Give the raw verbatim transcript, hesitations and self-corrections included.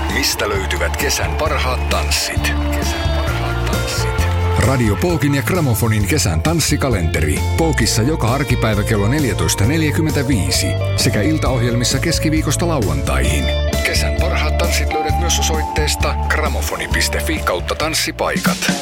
Mistä löytyvät kesän parhaat tanssit? Kesän parhaat tanssit. Radio Pookin ja Gramofonin kesän tanssikalenteri. Pookissa joka arkipäivä kello neljätoista neljäkymmentäviisi sekä iltaohjelmissa keskiviikosta lauantaihin. Kesän parhaat tanssit löydät myös osoitteesta gramofoni piste fi kautta tanssipaikat.